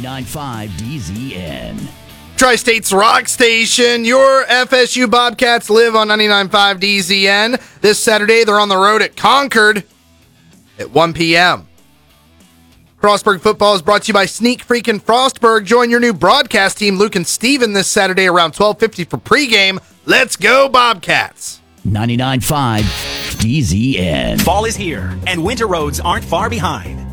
99.5 DZN. Tri-State's Rock Station. Your FSU Bobcats live on 99.5 DZN. This Saturday, they're on the road at Concord at 1 p.m. Frostburg football is brought to you by Sneak Freakin' Frostburg. Join your new broadcast team, Luke and Steven, this Saturday around 12:50 for pregame. Let's go, Bobcats! 99.5 DZN. Fall is here, and winter roads aren't far behind.